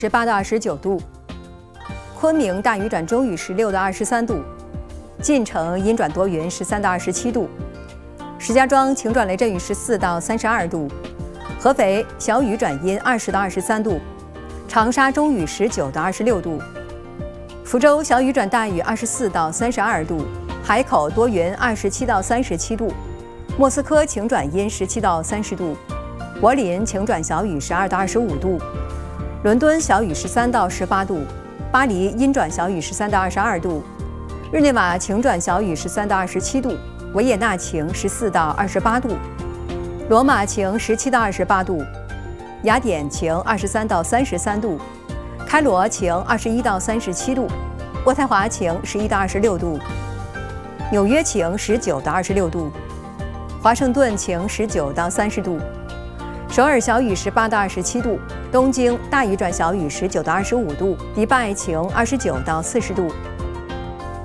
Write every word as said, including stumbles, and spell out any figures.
十八到二十九度；昆明大雨转中雨十六到二十三度；晋城阴转多云十三到二十七度；石家庄晴转雷阵雨十四到三十二度；合肥小雨转阴二十到二十三度；长沙中雨十九到二十六度；福州小雨转大雨二十四到三十二度；海口多云二十七到三十七度；莫斯科晴转阴十七到三十度；柏林晴转小雨十二到二十五度；伦敦小雨十三到十八度；巴黎阴转小雨十三到二十二度；日内瓦晴转小雨十三到二十七度；维也纳晴十四到二十八度；罗马晴十七到二十八度；雅典晴二十三到三十三度；开罗晴二十一到三十七度；渥太华晴十一到二十六度；纽约晴十九到二十六度；华盛顿晴十九到三十度；首尔小雨十八到二十七度；东京大雨转小雨十九到二十五度；迪拜晴二十九到四十度；